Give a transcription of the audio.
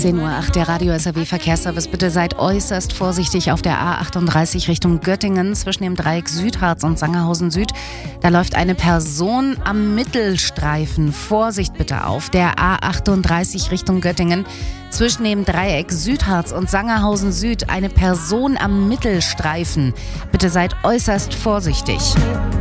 10:08 Uhr, der Radio SAW Verkehrsservice. Bitte seid äußerst vorsichtig auf der A38 Richtung Göttingen zwischen dem Dreieck Südharz und Sangerhausen Süd. Da läuft eine Person am Mittelstreifen. Vorsicht bitte auf der A38 Richtung Göttingen zwischen dem Dreieck Südharz und Sangerhausen Süd. Eine Person am Mittelstreifen. Bitte seid äußerst vorsichtig.